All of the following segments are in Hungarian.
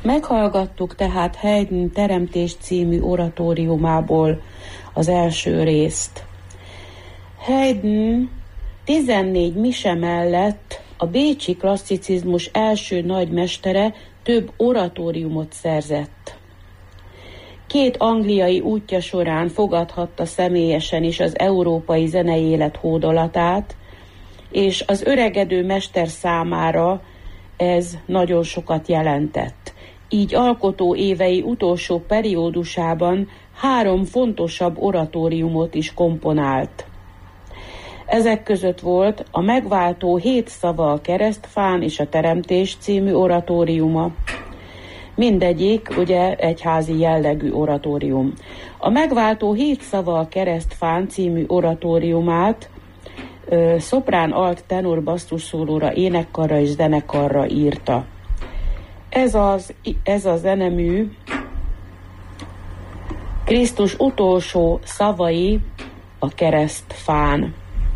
Meghallgattuk tehát Haydn Teremtés című oratóriumából az első részt. Haydn 14 mise mellett a bécsi klasszicizmus első nagymestere, több oratóriumot szerzett. 2 angliai útja során fogadhatta személyesen is az európai zenei élet hódolatát, és az öregedő mester számára ez nagyon sokat jelentett. Így alkotó évei utolsó periódusában 3 fontosabb oratóriumot is komponált. Ezek között volt a Megváltó 7 szava a keresztfán és a Teremtés című oratóriuma. Mindegyik ugye egyházi jellegű oratórium. A Megváltó 7 szava a keresztfán című oratóriumát szoprán, alt, tenor, basszusszólóra, énekkarra és zenekarra írta. Ez a zenemű Krisztus utolsó szavai a keresztfán.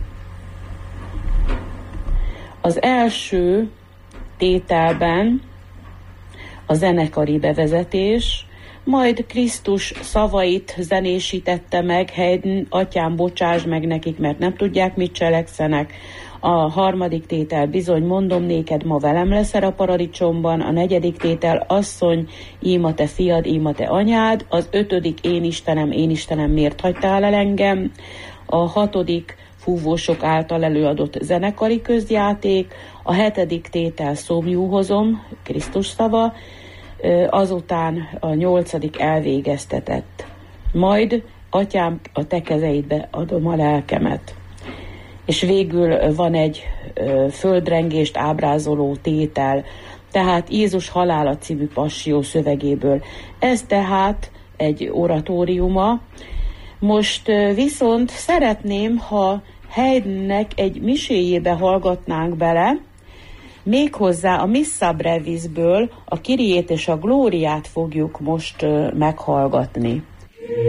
Az első tételben a zenekari bevezetés, majd Krisztus szavait zenésítette meg Haydn, atyám, bocsáss meg nekik, mert nem tudják, mit cselekszenek. A harmadik tétel, bizony mondom néked, ma velem leszel a paradicsomban. A negyedik tétel, asszony, ím a te fiad, ím a te anyád. Az 5. én Istenem, miért hagytál el engem? A 6. fúvósok által előadott zenekari közjáték. A 7. tétel, szomjúhozom, Krisztus szava. Azután a 8. elvégeztetett. Majd, atyám, a te kezeidbe adom a lelkemet. És végül van egy földrengést ábrázoló tétel, tehát Jézus halála című passzió szövegéből. Ez tehát egy oratóriuma. Most viszont szeretném, ha Haydnnek egy miséjébe hallgatnánk bele, méghozzá a Missa Brevisből a Kyriét és a Glóriát fogjuk most meghallgatni.